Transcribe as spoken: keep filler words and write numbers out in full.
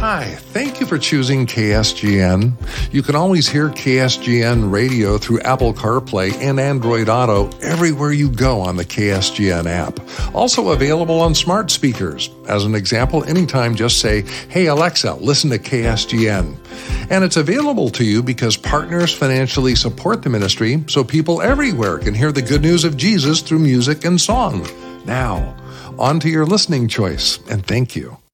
Hi, thank you for choosing K S G N. You can always hear K S G N radio through Apple CarPlay and Android Auto everywhere you go on the K S G N app. Also available on smart speakers. As an example, anytime just say, "Hey Alexa, listen to K S G N." And it's available to you because partners financially support the ministry so people everywhere can hear the good news of Jesus through music and song. Now, on to your listening choice, and thank you.